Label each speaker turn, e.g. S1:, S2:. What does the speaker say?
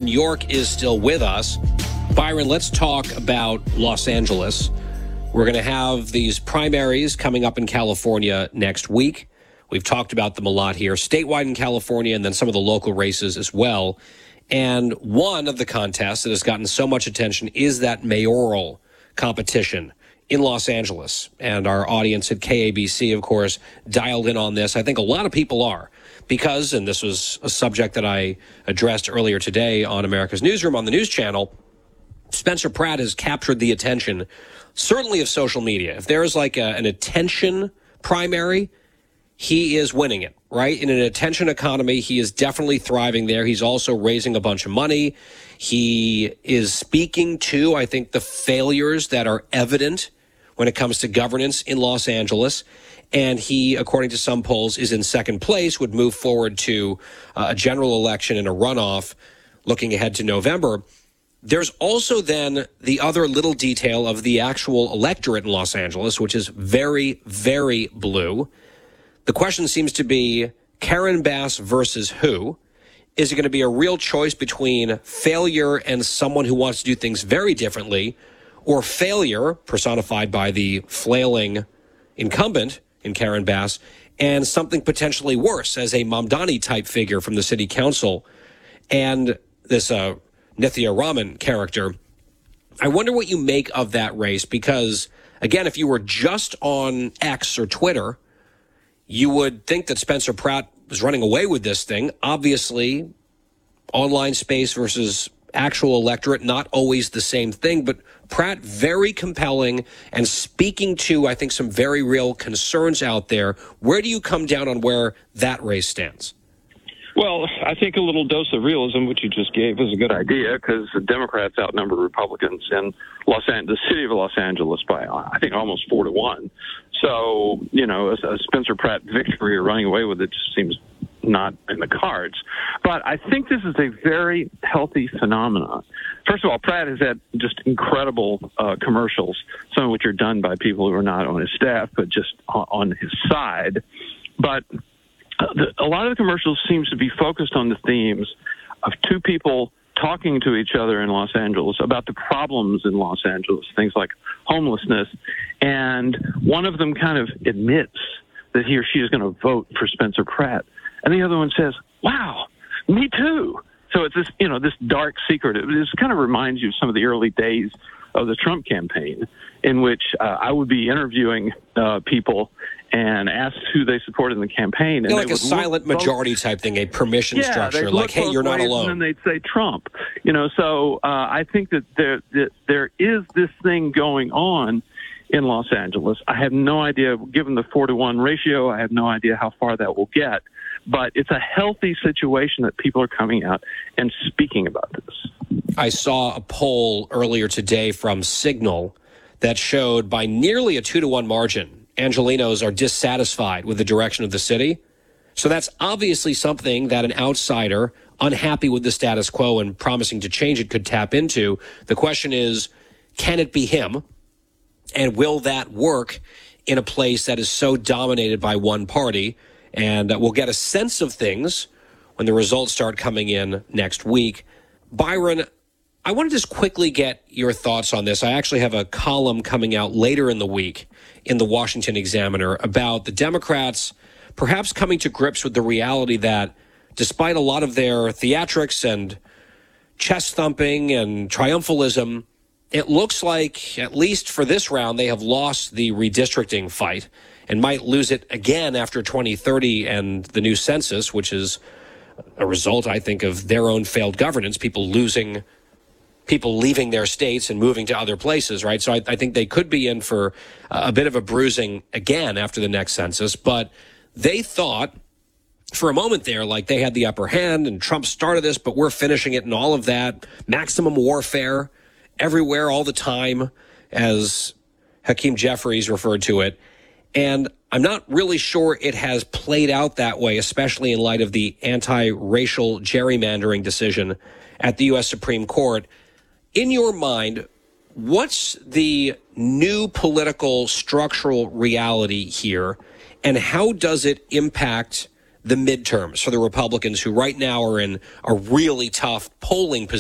S1: York is still with us. Byron, let's talk about Los Angeles. We're going to have these primaries coming up in California next week. We've talked about them a lot here, statewide in California, and then some of the local races as well. And one of the contests that has gotten so much attention is that mayoral competition in Los Angeles. And our audience at KABC, of course, dialed in on this. I think a lot of people are because, and this was a subject that I addressed earlier today on America's Newsroom on the news channel, Spencer Pratt has captured the attention, certainly of social media. If there is like an attention primary, he is winning it, right? In an attention economy, he is definitely thriving there. He's also raising a bunch of money. He is speaking to, I think, the failures that are evident when it comes to governance in Los Angeles. And he, according to some polls, is in second place, would move forward to a general election and a runoff looking ahead to November. There's also then the other little detail of the actual electorate in Los Angeles, which is very, very blue. The question seems to be Karen Bass versus who? Is it going to be a real choice between failure and someone who wants to do things very differently, or failure, personified by the flailing incumbent in Karen Bass, and something potentially worse as a Mamdani-type figure from the city council and this Nithya Raman character? I wonder what you make of that race because, again, if you were just on X or Twitter, you would think that Spencer Pratt was running away with this thing. Obviously, online space versus actual electorate, not always the same thing, but Pratt very compelling and speaking to, I think, some very real concerns out there. Where do you come down on where that race stands?
S2: Well, I think a little dose of realism, which you just gave, is a good idea because the Democrats outnumber Republicans in the city of Los Angeles by, I think, almost 4-1. So, a Spencer Pratt victory or running away with it just seems not in the cards. But I think this is a very healthy phenomenon. First of all, Pratt has had just incredible commercials, some of which are done by people who are not on his staff, but just on his side. But a lot of the commercials seems to be focused on the themes of two people talking to each other in Los Angeles about the problems in Los Angeles, things like homelessness. And one of them kind of admits that he or she is going to vote for Spencer Pratt. And the other one says, wow, me too. So it's this, this dark secret. This kind of reminds you of some of the early days of the Trump campaign in which I would be interviewing people and asked who they supported in the campaign. And
S1: like a silent majority type thing, a permission structure, like, hey, you're not alone.
S2: And then they'd say Trump. So I think that there is this thing going on in Los Angeles. I have no idea, given the 4-1 ratio, I have no idea how far that will get. But it's a healthy situation that people are coming out and speaking about this.
S1: I saw a poll earlier today from Signal that showed by nearly a 2-1 margin, Angelenos are dissatisfied with the direction of the city. So that's obviously something that an outsider, unhappy with the status quo and promising to change it, could tap into. The question is, can it be him? And will that work in a place that is so dominated by one party? And we'll get a sense of things when the results start coming in next week. Byron, I want to just quickly get your thoughts on this. I actually have a column coming out later in the week in the Washington Examiner about the Democrats perhaps coming to grips with the reality that despite a lot of their theatrics and chest thumping and triumphalism, it looks like, at least for this round, they have lost the redistricting fight and might lose it again after 2030 and the new census, which is a result, I think, of their own failed governance, people leaving their states and moving to other places, right? So I think they could be in for a bit of a bruising again after the next census. But they thought for a moment there like they had the upper hand and Trump started this, but we're finishing it and all of that. Maximum warfare everywhere all the time, as Hakeem Jeffries referred to it. And I'm not really sure it has played out that way, especially in light of the anti-racial gerrymandering decision at the U.S. Supreme Court. In your mind, what's the new political structural reality here, and how does it impact the midterms for the Republicans who right now are in a really tough polling position?